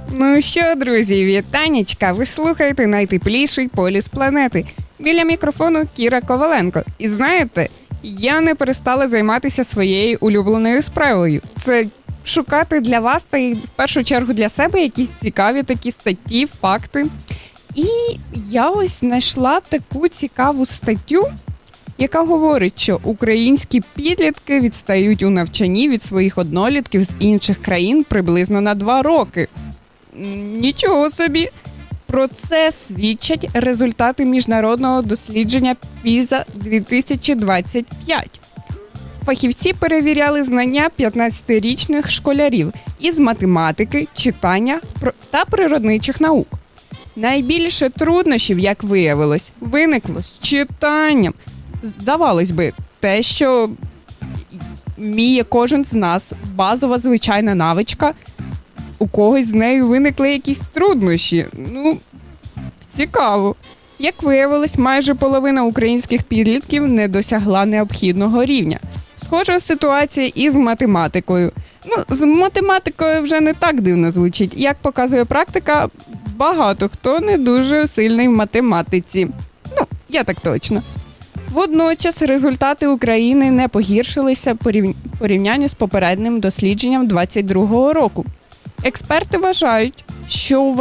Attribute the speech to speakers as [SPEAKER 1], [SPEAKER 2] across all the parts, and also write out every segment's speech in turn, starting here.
[SPEAKER 1] Ну що, друзі, вітанечка! Ви слухаєте найтепліший полюс планети. Біля мікрофону Кіра Коваленко. І знаєте, я не перестала займатися своєю улюбленою справою. Це шукати для вас та й в першу чергу для себе якісь цікаві такі статті, факти. І я ось знайшла таку цікаву статтю, яка говорить, що українські підлітки відстають у навчанні від своїх однолітків з інших країн приблизно на 2 роки. Нічого собі! Про це свідчать результати міжнародного дослідження PISA 2025. Фахівці перевіряли знання 15-річних школярів із математики, читання та природничих наук. Найбільше труднощів, як виявилось, виникло з читанням. Здавалось би, те, що вміє кожен з нас, базова звичайна навичка, у когось з нею виникли якісь труднощі. Цікаво. Як виявилось, майже половина українських підлітків не досягла необхідного рівня. Схожа ситуація і з математикою. З математикою вже не так дивно звучить. Як показує практика, багато хто не дуже сильний в математиці. Я так точно. Водночас результати України не погіршилися порівнянні з попереднім дослідженням 2022 року. Експерти вважають, що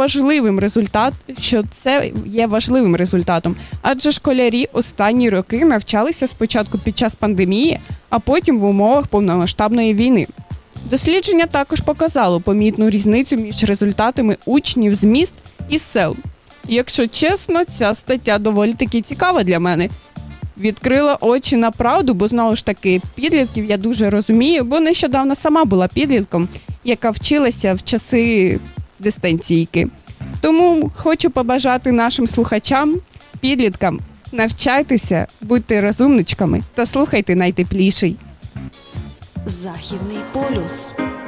[SPEAKER 1] це є важливим результатом, адже школярі останні роки навчалися спочатку під час пандемії, а потім в умовах повномасштабної війни. Дослідження також показало помітну різницю між результатами учнів з міст і сел. Якщо чесно, ця стаття доволі таки цікава для мене. Відкрила очі на правду, бо, знову ж таки, підлітків я дуже розумію, бо нещодавно сама була підлітком, яка вчилася в часи дистанційки. Тому хочу побажати нашим слухачам, підліткам, навчайтеся, будьте розумничками та слухайте найтепліший.
[SPEAKER 2] Західний полюс.